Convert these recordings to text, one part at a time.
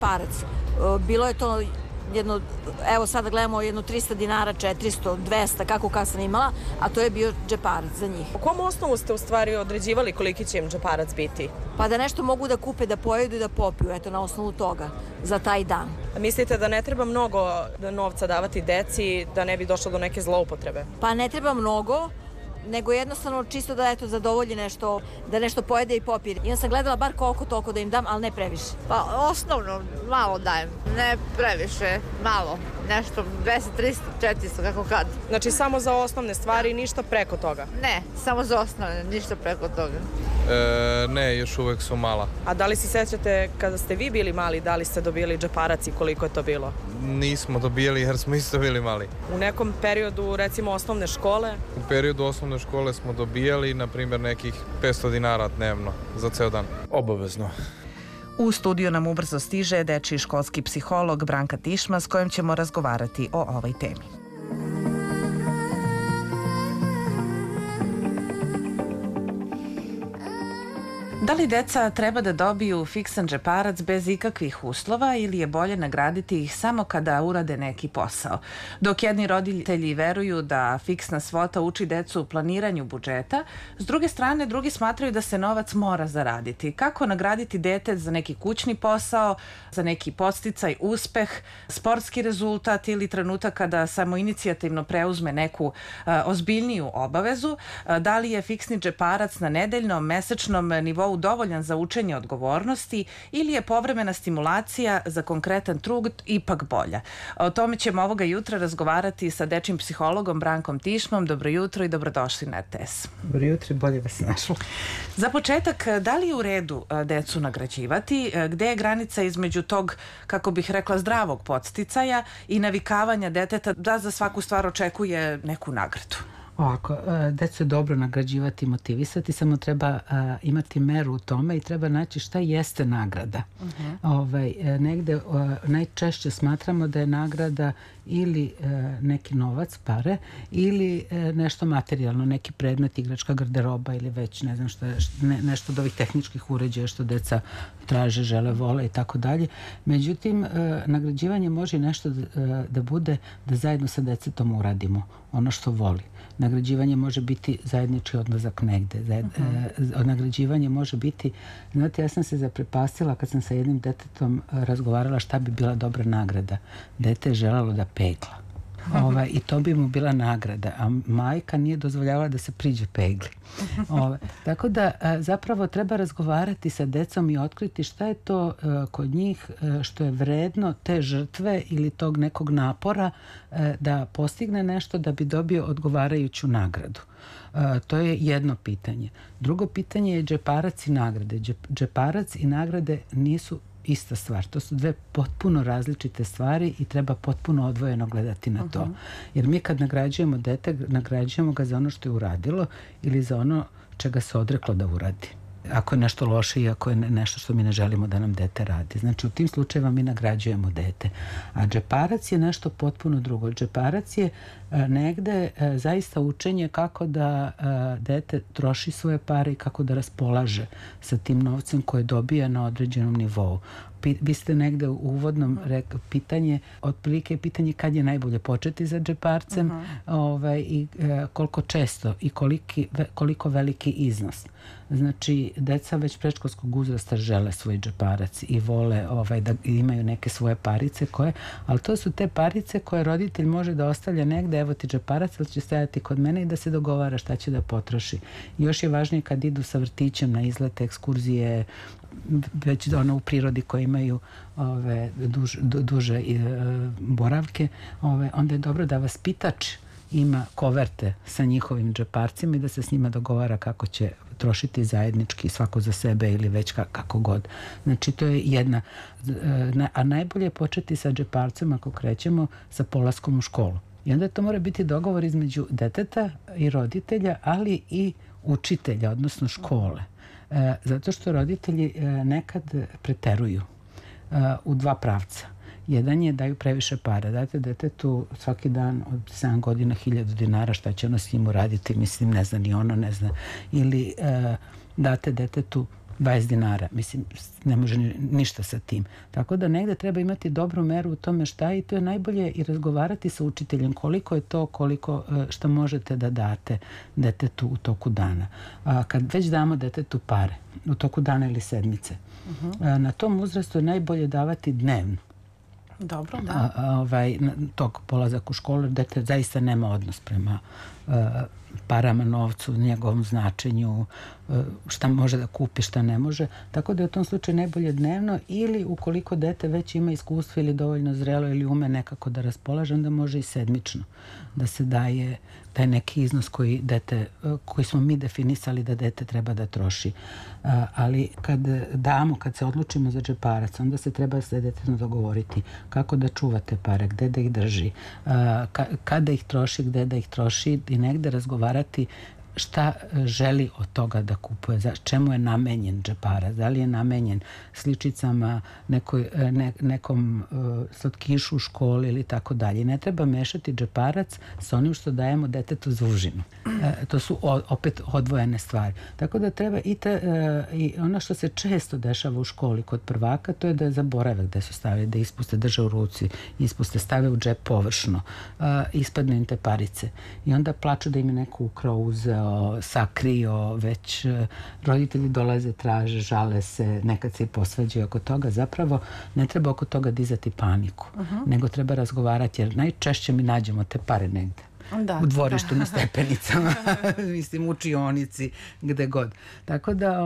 džeparac. Bilo je to jedno, evo sada gledamo jedno 300 dinara, 400, 200, kako sam imala, a to je bio džeparac za njih. U kom osnovu ste u stvari određivali koliki će im džeparac biti? Pa da nešto mogu da kupe, da pojedu i da popiju, eto, na osnovu toga, za taj dan. Mislite da ne treba mnogo novca davati deci, da ne bi došlo do neke zloupotrebe? Pa ne treba mnogo, nego jednostavno čisto da eto zadovolji nešto, da nešto pojede i popije. I onda sam gledala bar koliko toliko da im dam, ali ne previše. Pa osnovno malo dajem, ne previše, malo. Nešto 200, 300, 400, kako kad. Znači samo za osnovne stvari, ništa preko toga? Ne, samo za osnovne, ništa preko toga. Ne, još uvek su mala. A da li se sećate kada ste vi bili mali, da li ste dobili džeparac i koliko je to bilo? Nismo dobijali jer smo isto bili mali. U nekom periodu, recimo osnovne škole? U periodu osnovne škole smo dobijali, na primjer, nekih 500 dinara dnevno za ceo dan. Obavezno. U studiju nam ubrzo stiže dečiji školski psiholog Branka Tišma s kojim ćemo razgovarati o ovoj temi. Da li deca treba da dobiju fiksan džeparac bez ikakvih uslova ili je bolje nagraditi ih samo kada urade neki posao? Dok jedni roditelji veruju da fiksna svota uči decu u planiranju budžeta, s druge strane drugi smatraju da se novac mora zaraditi. Kako nagraditi dete za neki kućni posao, za neki podsticaj, uspeh, sportski rezultat ili trenutak kada samoinicijativno preuzme neku ozbiljniju obavezu? Da li je fiksni džeparac na nedeljnom, mesečnom nivou dovoljan za učenje odgovornosti ili je povremena stimulacija za konkretan trud ipak bolja? O tome ćemo ovoga jutra razgovarati sa dečjim psihologom Brankom Tišmom. Dobro jutro i dobrodošli na RTS. Dobro jutro i bolje vas našla. Za početak, da li je u redu decu nagrađivati? Gde je granica između tog, kako bih rekla, zdravog podsticaja i navikavanja deteta da za svaku stvar očekuje neku nagradu? Ovako, decu je dobro nagrađivati i motivisati, samo treba imati meru u tome i treba naći šta jeste nagrada. Negde najčešće smatramo da je nagrada ili neki novac, pare, ili nešto materijalno, neki predmet, igračka, garderoba ili već ne znam šta, nešto od ovih tehničkih uređaja što deca traže, žele, vole i tako dalje. Međutim, nagrađivanje može nešto da bude da zajedno sa detetom uradimo ono što voli. Nagrađivanje može biti zajednički odlazak negde. Nagrađivanje može biti, znate, ja sam se zaprepastila kad sam sa jednim detetom razgovarala šta bi bila dobra nagrada. Dete je želalo da pegla. I to bi mu bila nagrada, a majka nije dozvoljavala da se priđe pegli. Tako da zapravo treba razgovarati sa decom i otkriti šta je to kod njih što je vredno te žrtve ili tog nekog napora da postigne nešto da bi dobio odgovarajuću nagradu. To je jedno pitanje. Drugo pitanje je džeparac i nagrade. Džeparac i nagrade nisu ista stvar. To su dve potpuno različite stvari i treba potpuno odvojeno gledati na to. Jer mi kad nagrađujemo dete, nagrađujemo ga za ono što je uradilo ili za ono čega se odreklo da uradi. Ako je nešto loše i ako je nešto što mi ne želimo da nam dete radi. Znači u tim slučajevima mi nagrađujemo dete. A džeparac je nešto potpuno drugo. Džeparac je negde zaista učenje kako da dete troši svoje pare i kako da raspolaže sa tim novcem koje dobija na određenom nivou. Vi ste negde u uvodnom rekli pitanje, otprilike pitanje kad je najbolje početi za džeparcem i koliko često i koliko veliki iznos. Znači, deca već predškolskog uzrasta žele svoj džeparac i vole da imaju neke svoje parice ali to su te parice koje roditelj može da ostavlja negde, evo ti džeparac, ali će stajati kod mene i da se dogovara šta će da potroši. Još je važnije kad idu sa vrtićem na izlete, ekskurzije, već u prirodi koje imaju duže boravke, onda je dobro da vaspitač ima koverte sa njihovim džeparcima i da se s njima dogovara kako će trošiti zajednički, svako za sebe ili već kako god. Znači to je jedna, a najbolje je početi sa džeparcem ako krećemo sa polaskom u školu. I onda to mora biti dogovor između deteta i roditelja, ali i učitelja, odnosno škole. Zato što roditelji nekad preteruju u dva pravca. Jedan je daju previše para. Date detetu svaki dan od 7 godina 1000 dinara, šta će ono s njim uraditi, mislim, ne zna ni ono, ne zna. Ili date detetu 20 dinara. Mislim, ne može ništa sa tim. Tako da negde treba imati dobru meru u tome šta je i to je najbolje i razgovarati sa učiteljem koliko je to, šta možete da date detetu u toku dana. Kad već damo detetu pare u toku dana ili sedmice, na tom uzrastu je najbolje davati dnevno. Dobro, da. Tog polazak u školu, dete zaista nema odnos prema parama, novcu, njegovom značenju, šta može da kupi, šta ne može. Tako da je u tom slučaju najbolje dnevno ili ukoliko dete već ima iskustvo ili dovoljno zrelo ili ume nekako da raspolaže, onda može i sedmično da se daje taj neki iznos koji smo mi definisali da dete treba da troši. Ali kad se odlučimo za džeparac, onda se treba sa detetom dogovoriti kako da čuvate pare, gde da ih drži, kada ih troši, gde da ih troši i negde razgovarati šta želi od toga da kupuje, čemu je namenjen džeparac, da li je namenjen sličicama, nekom slatkišu u školi ili tako dalje. Ne treba mešati džeparac sa onim što dajemo detetu za užinu. To su opet odvojene stvari. Tako da treba i ono što se često dešava u školi kod prvaka, to je da zaborave gde su stavili, da ispuste, drže u ruci, ispuste, stave u džep površno, ispadnu im te parice. I onda plaču da im je neko ukrao, uzeo, sakrio, već roditelji dolaze, traže, žale se, nekad se i posvađaju oko toga. Zapravo ne treba oko toga dizati paniku, nego treba razgovarati, jer najčešće mi nađemo te pare negde. U dvorištu, na stepenicama, mislim, u učionici, gde god. Tako da,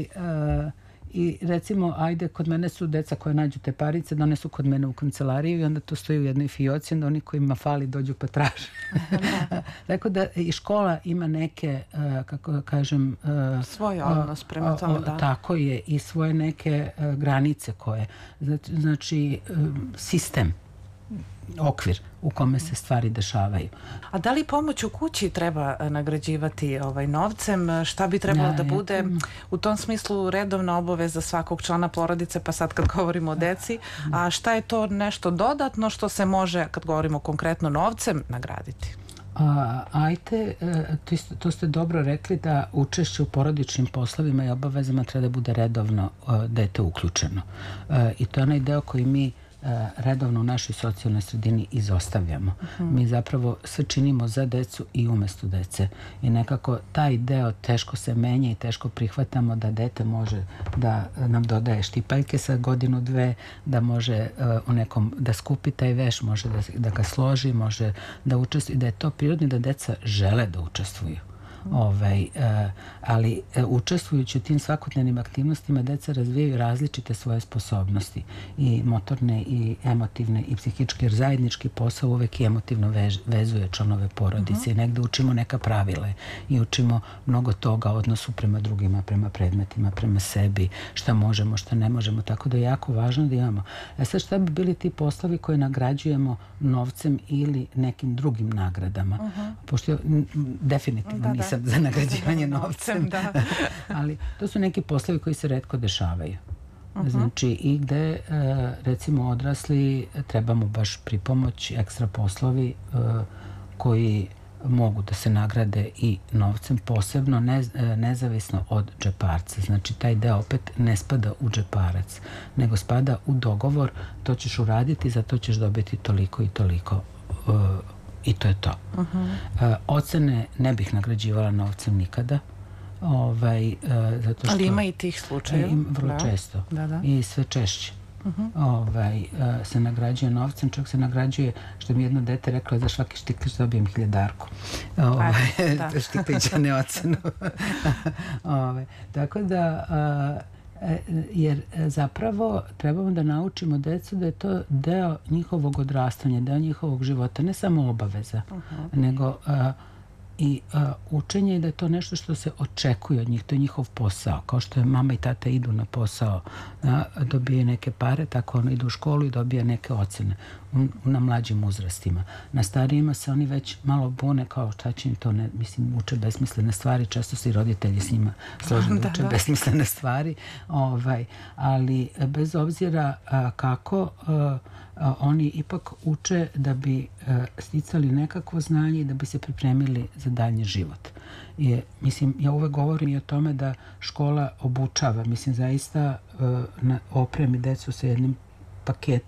i recimo, ajde, kod mene su deca koje nađu te parice, donesu kod mene u kancelariju i onda to stoji u jednoj fioci, onda oni kojima fali dođu pa traže. Tako da i škola ima neke, kako da kažem... svoj odnos prema tome, da. Tako je, i svoje neke granice koje... Znači, sistem, okvir u kome se stvari dešavaju. A da li pomoć u kući treba nagrađivati novcem? Šta bi trebalo da bude u tom smislu redovna obaveza svakog člana porodice, pa sad kad govorimo o deci, a šta je to nešto dodatno što se može, kad govorimo konkretno novcem, nagraditi? To ste dobro rekli, da učešće u porodičnim poslovima i obavezama treba da bude redovno dete uključeno. I to je onaj deo koji mi redovno u našoj socijalnoj sredini izostavljamo. Mi zapravo sve činimo za decu i umesto dece. I nekako taj deo teško se menja i teško prihvatamo da dete može da nam dodaje štipaljke sa godinu, dve, da može u nekom, da skupi taj veš, može da ga složi, može da učestvuje, da je to prirodno i da deca žele da učestvuju. Ali učestvujući u tim svakodnevnim aktivnostima deca razvijaju različite svoje sposobnosti, i motorne i emotivne i psihičke, jer zajednički posao uvek i emotivno vezuje članove porodice i negde učimo neka pravila i učimo mnogo toga o odnosu prema drugima, prema predmetima, prema sebi, šta možemo, šta ne možemo, tako da je jako važno da imamo. Sad, šta bi bili ti poslovi koje nagrađujemo novcem ili nekim drugim nagradama? Pošto definitivno nisam za nagrađivanje novcem, ali to su neki poslovi koji se retko dešavaju. Znači, i gde, recimo, odrasli trebamo baš pripomoć, ekstra poslovi koji mogu da se nagrade i novcem, posebno nezavisno od džeparca. Znači, taj deo opet ne spada u džeparac, nego spada u dogovor, to ćeš uraditi, za to ćeš dobiti toliko i toliko, i to je to. Ocene ne bih nagrađivala novcem nikada. Ali ima i tih slučajeva. Vrlo često. I sve češće. Se nagrađuje novcem, čak se nagrađuje, što mi jedno dete reklo, za svaki štiklić dobijem 1000. Štiklića ne ocenu. Tako da, jer zapravo trebamo da naučimo decu da je to deo njihovog odrastanja, deo njihovog života, ne samo obaveza, nego i učenje je da je to nešto što se očekuje od njih, to je njihov posao. Kao što je mama i tata idu na posao, dobije neke pare, tako ono idu u školu i dobija neke ocene na mlađim uzrastima. Na starijima se oni već malo bune, kao šta će im to, mislim, uče besmislene stvari, često se i roditelji s njima složili da uče besmislene stvari, ali bez obzira kako, oni ipak uče da bi sticali nekakvo znanje i da bi se pripremili za za daljnji život. Mislim, ja uvek govorim i o tome da škola obučava. Mislim, zaista opremi decu sa jednim paketom